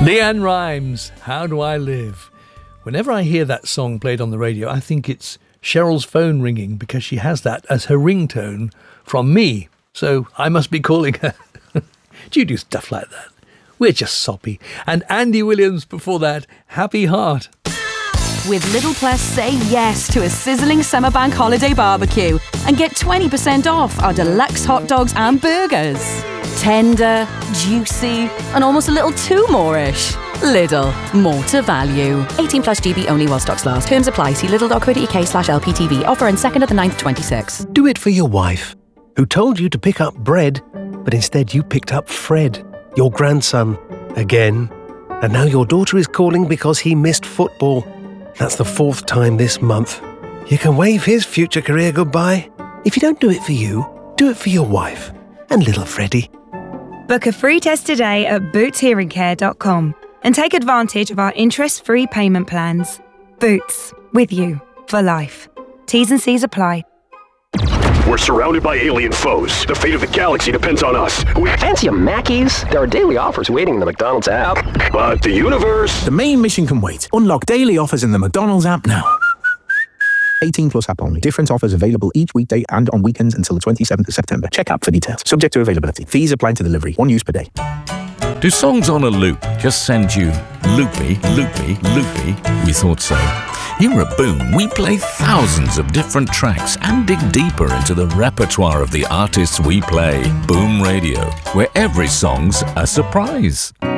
LeAnn Rimes, How Do I Live? Whenever I hear that song played on the radio, I think it's Cheryl's phone ringing because she has that as her ringtone from me. So I must be calling her. Do you do stuff like that? We're just soppy. And Andy Williams before that, Happy Heart. With Little Plus, say yes to a sizzling summer bank holiday barbecue and get 20% off our deluxe hot dogs and burgers. Tender, juicy, and almost a little too more-ish. Lidl, more to value. 18 plus GB only while stocks last. Terms apply. See lidl.co.uk/LPTV. Offer on 2nd of the 9th, 26. Do it for your wife, who told you to pick up bread, but instead you picked up Fred, your grandson, again. And now your daughter is calling because he missed football. That's the 4th time this month. You can wave his future career goodbye. If you don't do it for you, do it for your wife and little Freddie. Book a free test today at bootshearingcare.com and take advantage of our interest-free payment plans. Boots, with you for life. T's and C's apply. We're surrounded by alien foes. The fate of the galaxy depends on us. Fancy a Mackey's? There are daily offers waiting in the McDonald's app. But the universe... The main mission can wait. Unlock daily offers in the McDonald's app now. 18 plus app only. Different offers available each weekday and on weekends until the 27th of September. Check app for details. Subject to availability. Fees apply to delivery. 1 use per day. Do songs on a loop just send you loopy, loopy, loopy? We thought so. Here at Boom, we play thousands of different tracks and dig deeper into the repertoire of the artists we play. Boom Radio, where every song's a surprise.